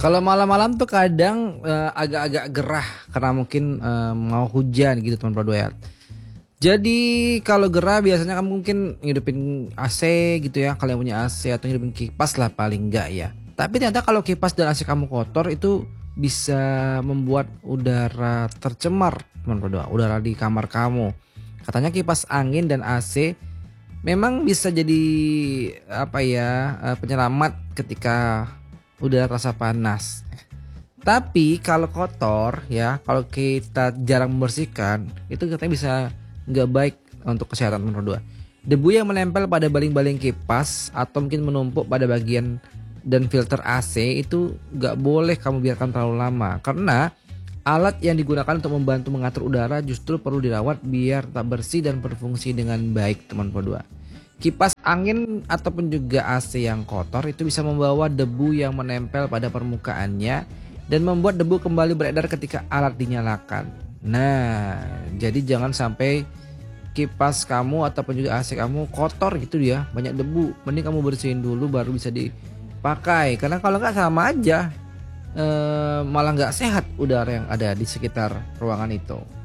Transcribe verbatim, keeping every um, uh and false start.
Kalau malam-malam tuh kadang, eee, agak-agak gerah karena mungkin, eee, mau hujan gitu teman dua ya. Jadi kalau gerah biasanya kamu mungkin ngidupin A C gitu ya, kalau yang punya A C atau ngidupin kipas lah paling enggak ya. Tapi ternyata kalau kipas dan A C kamu kotor itu bisa membuat udara tercemar teman berdua, udara di kamar kamu. Katanya kipas angin dan A C memang bisa jadi apa ya, eee, penyelamat ketika udara terasa panas. Tapi kalau kotor ya, kalau kita jarang membersihkan, itu katanya bisa nggak baik untuk kesehatan menurut dua. Debu yang menempel pada baling-baling kipas atau mungkin menumpuk pada bagian dan filter A C itu nggak boleh kamu biarkan terlalu lama, karena alat yang digunakan untuk membantu mengatur udara justru perlu dirawat biar tetap bersih dan berfungsi dengan baik teman dua. Kipas angin ataupun juga A C yang kotor itu bisa membawa debu yang menempel pada permukaannya dan membuat debu kembali beredar ketika alat dinyalakan. Nah, jadi jangan sampai kipas kamu ataupun juga A C kamu kotor gitu ya, banyak debu. Mending kamu bersihin dulu baru bisa dipakai. Karena kalau nggak sama aja, eh, malah nggak sehat udara yang ada di sekitar ruangan itu.